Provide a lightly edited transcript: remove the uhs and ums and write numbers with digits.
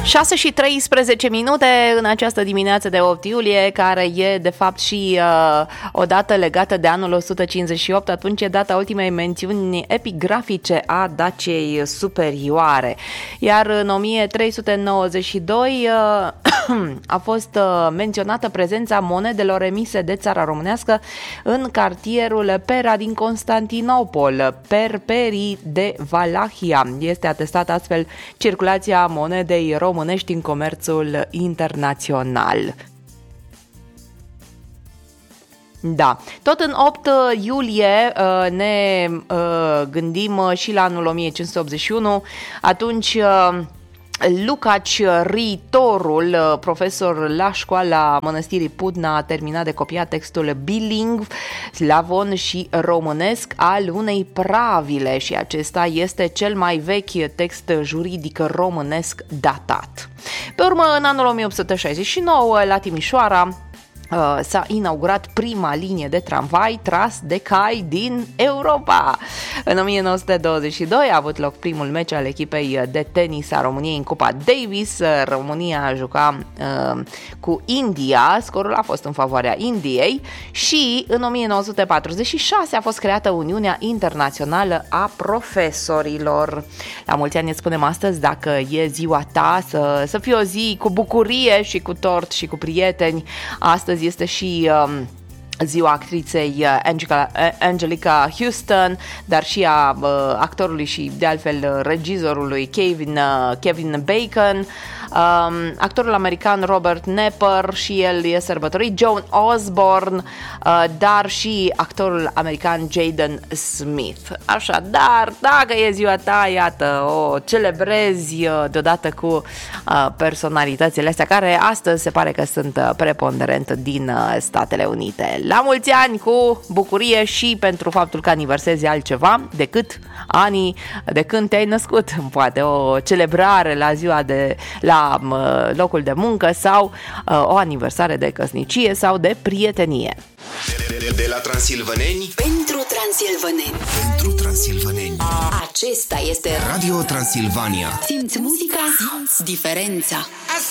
6 și 13 minute în această dimineață de 8 iulie, care e de fapt și o dată legată de anul 158, atunci e data ultimei mențiuni epigrafice a Daciei superioare. Iar în 1392 a fost menționată prezența monedelor emise de țara românească în cartierul Pera din Constantinopol, Perperii de Valahia. Este atestată astfel circulația monedei românești în comerțul internațional. Da, tot în 8 iulie ne gândim și la anul 1581, atunci Lukács Ritorul, profesor la școala Mănăstirii Pudna, a terminat de copiat textul bilingv slavon și românesc al unei pravile și acesta este cel mai vechi text juridic românesc datat. Pe urmă, în anul 1869, la Timișoara, s-a inaugurat prima linie de tramvai tras de cai din Europa. În 1922 a avut loc primul meci al echipei de tenis a României în Cupa Davis. România juca cu India, scorul a fost în favoarea Indiei și în 1946 a fost creată Uniunea Internațională a Profesorilor. La mulți ani îți spunem astăzi, dacă e ziua ta, să fie o zi cu bucurie și cu tort și cu prieteni. Astăzi este și ziua actriței Angelica Houston, dar și a actorului și de altfel regizorului Kevin Bacon, actorul american Robert Knepper, și el e sărbătorit, Joan Osborne, dar și actorul american Jaden Smith. Așadar, dacă e ziua ta, iată, o celebrezi deodată cu personalitățile astea care astăzi se pare că sunt preponderent din Statele Unite. La mulți ani, cu bucurie și pentru faptul că aniversezi altceva decât anii de când te-ai născut. Poate o celebrare la ziua la locul de muncă sau o aniversare de căsnicie sau de prietenie. De la transilvaneni pentru transilvaneni. Pentru transilvaneni. Acesta este Radio Transilvania. Simți muzica, simți diferența.